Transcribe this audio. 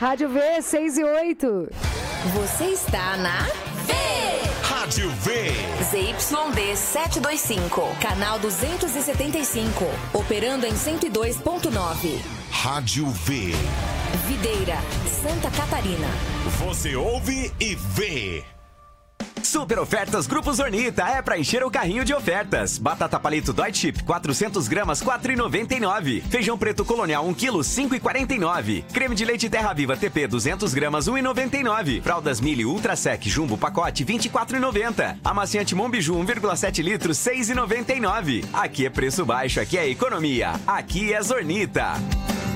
Rádio V, 6:08. Você está na Rádio V. ZYD 725, canal 275, operando em 102.9. Rádio V. Videira, Santa Catarina. Você ouve e vê. Super ofertas Grupo Zornita é pra encher o carrinho de ofertas. Batata palito Dói Chip 400 gramas 4,99. Feijão preto colonial 1 kg 5,49. Creme de leite Terra Viva TP 200 gramas 1,99. Fraldas Mili Ultra Sec Jumbo pacote 24,90. Amaciante Monbiju 1,7 litros 6,99. Aqui é preço baixo, aqui é economia, aqui é Zornita.